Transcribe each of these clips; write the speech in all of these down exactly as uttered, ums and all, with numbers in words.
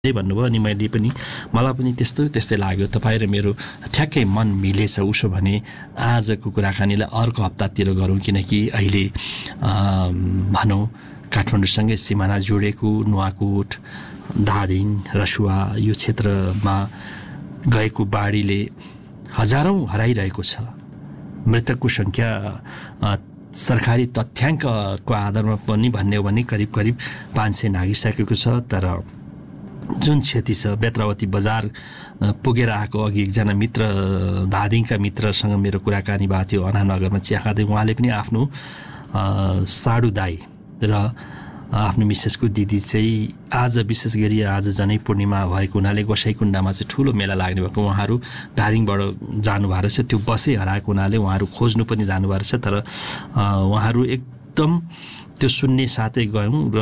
भन्नुभयो अनि मैले पनि मलाई पनि त्यस्तो त्यस्तै लाग्यो। तपाईँ र मेरो ठ्याक्कै मन मिलेछ। उसो भने आजको कुराकानीलाई अर्को हप्तातिर गरौँ, किनकि अहिले भनौँ काठमाडौँसँगै सिमाना जोडेको नुवाकोट, धादिङ, रसुवा यो क्षेत्रमा गएको बाढीले हजारौँ हराइरहेको छ। मृतकको सङ्ख्या सरकारी तथ्याङ्कको आधारमा पनि भन्ने हो भने करिब करिब पाँच सय नागिसकेको छ। तर जुन क्षति छ, बेत्रावती बजार पुगेर आएको अघि एकजना मित्र, धादिङका मित्रसँग मेरो कुराकानी भएको थियो अनानगरमा चिया खाँदै। उहाँले पनि आफ्नो साडु दाई र आफ्नो मिसेसको दिदी चाहिँ आज विशेष गरी आज जनै पूर्णिमा भएको हुनाले गोसाइकुण्डामा चाहिँ ठुलो मेला लाग्ने भएको, उहाँहरू धादिङबाट जानुभएको रहेछ। त्यो बसै हराएको हुनाले उहाँहरू खोज्नु पनि जानुभएको रहेछ। तर उहाँहरू एकदम त्यो सुन्ने साथै गयौँ र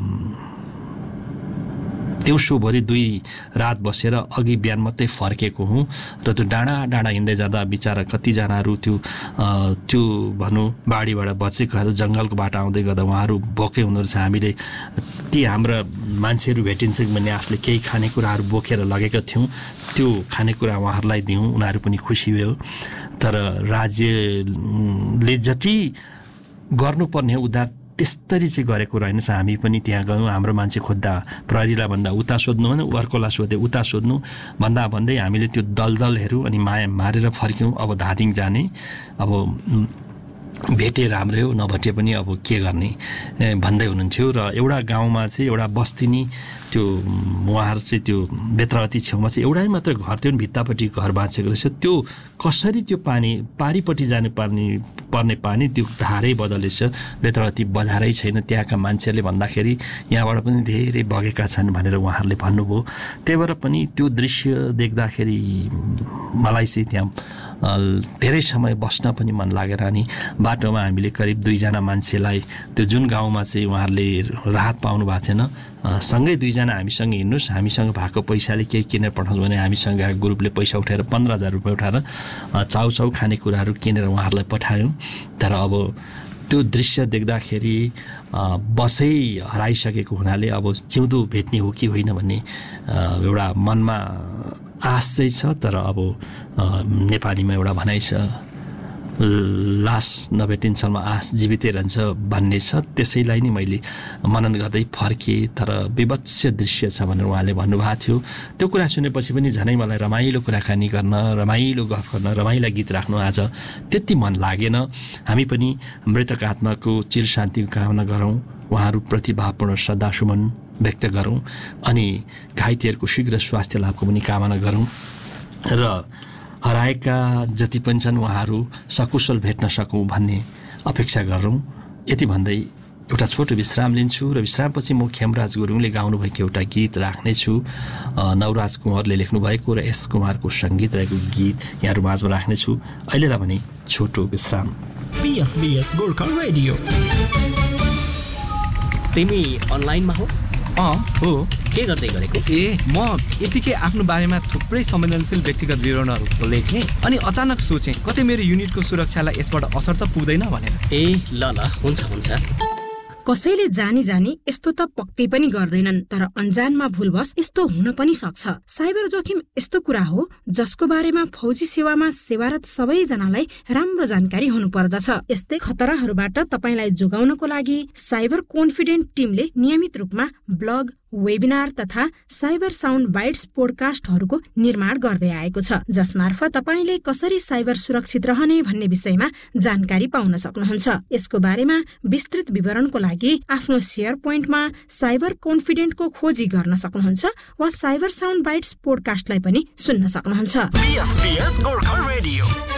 दिउँसोभरि दुई रात बसेर अघि बिहान मात्रै फर्केको हुँ र त्यो डाँडा डाँडा हिँड्दै जाँदा बिचरा कतिजनाहरू त्यो त्यो भनौँ बाढीबाट बचेकोहरू जङ्गलको बाटो आउँदै गर्दा उहाँहरू भोकै हुँदो रहेछ। हामीले ती हाम्रा मान्छेहरू भेटिन्छ भन्ने आशले केही खानेकुराहरू बोकेर लगेका थियौँ। त्यो खानेकुरा उहाँहरूलाई दियौँ, उनीहरू पनि खुसी भयो। तर राज्यले जति गर्नुपर्ने उद्धार त्यस्तरी चाहिँ गरेको रहेनछ। हामी पनि त्यहाँ गयौँ, हाम्रो मान्छे खोज्दा प्रहरीलाई भन्दा उता सोध्नु भने अर्कोलाई सोधे उता सोध्नु भन्दा भन्दै हामीले त्यो दलदलहरू अनि माया मारेर फर्क्यौँ। अब धादिङ जाने, अब भेटे राम्रै हो, नभेटे पनि अब के गर्ने भन्दै हुनुहुन्थ्यो। र एउटा गाउँमा चाहिँ एउटा बस्ती नि त्यो उहाँहरू चाहिँ त्यो बेत्रावती छेउमा चाहिँ एउटै मात्र घर थियो, भित्तापट्टि घर बाँचेको रहेछ। त्यो कसरी त्यो पानी पारिपट्टि जानु पर्ने पर्ने पानी त्यो धारै बदलेछ, बेत्रावती बजारै छैन। त्यहाँका मान्छेहरूले भन्दाखेरि यहाँबाट पनि धेरै बगेका छन् भनेर उहाँहरूले भन्नुभयो। त्यही भएर पनि त्यो दृश्य देख्दाखेरि मलाई चाहिँ त्यहाँ धेरै समय बस्न पनि मन लागेर अनि बाटोमा हामीले करिब दुईजना मान्छेलाई त्यो जुन गाउँमा चाहिँ उहाँहरूले राहत पाउनु भएको थिएन, सँगै दुईजना हामीसँग हिँड्नुहोस्, हामीसँग भएको पैसाले केही किनेर पठाउँछ भने हामीसँग ग्रुपले पैसा उठाएर पन्ध्र हजार रुपियाँ उठाएर चाउचाउ खानेकुराहरू किनेर उहाँहरूलाई पठायौँ। तर अब त्यो दृश्य देख्दाखेरि बसै हराइसकेको हुनाले अब जिउँदो भेट्ने हो कि होइन भन्ने एउटा मनमा आश चाहिँ छ। तर अब नेपालीमा एउटा भनाइ छ, लास नभेटिन्सम्म आश जीवितै रहन्छ भन्ने छ। त्यसैलाई नै मैले मनन गर्दै फर्केँ। तर विभत्स दृश्य छ भनेर उहाँले भन्नुभएको थियो। त्यो कुरा सुनेपछि पनि झनै मलाई रमाइलो कुराकानी गर्न, रमाइलो गफ गर्न, रमाइला गीत राख्नु आज त्यति मन लागेन। हामी पनि मृतक आत्माको चिर शान्ति कामना गरौँ, उहाँहरूप्रति भावपूर्ण श्रद्धासुमन व्यक्त गरौँ अनि घाइतेहरूको शीघ्र स्वास्थ्य लाभको पनि कामना गरौँ र हराएका जति पनि छन् उहाँहरू सकुशल भेट्न सकौँ भन्ने अपेक्षा गरौँ। यति भन्दै एउटा छोटो विश्राम लिन्छु र विश्रामपछि म खेमराज गुरुङले गाउनुभएको एउटा गीत राख्नेछु। नवराज कुँवरले लेख्नुभएको र एस कुमारको सङ्गीत रहेको गीत यहाँहरू माझमा राख्नेछु। अहिलेलाई भने छोटो विश्राम। बीएफबीएस गोर्खा रेडियो। तिमी अनलाइनमा हो? अँ हो। के गर्दै गरेको? ए म यतिकै आफ्नो बारेमा थुप्रै संवेदनशील व्यक्तिगत विवरणहरू लेखेँ अनि अचानक सोचेँ कतै मेरो युनिटको सुरक्षालाई यसबाट असर त पुग्दैन भनेर। ए ल ल हुन्छ हुन्छ। कसैले जानी जानी यस्तो त पक्कै पनि गर्दैनन्, तर अन्जानमा भुलवश यस्तो हुन पनि सक्छ। साइबर जोखिम यस्तो कुरा हो जसको बारेमा फौजी सेवामा सेवारत सबैजनालाई राम्रो जानकारी हुनुपर्दछ। यस्तै खतराहरूबाट तपाईलाई जोगाउनको लागि साइबर कन्फिडेन्ट टिमले नियमित रूपमा ब्लग, वेबिनार तथा साइबर साउन्ड बाइट्स पोडकास्टहरूको निर्माण गर्दै आएको छ, जसमार्फत तपाईले कसरी साइबर सुरक्षित रहने भन्ने विषयमा जानकारी पाउन सक्नुहुन्छ। यसको बारेमा विस्तृत विवरणको लागि आफ्नो शेयर पोइन्टमा साइबर कन्फिडेन्टको खोजी गर्न सक्नुहुन्छ वा साइबर साउन्ड बाइट्स पोडकास्टलाई पनि सुन्न सक्नुहुन्छ।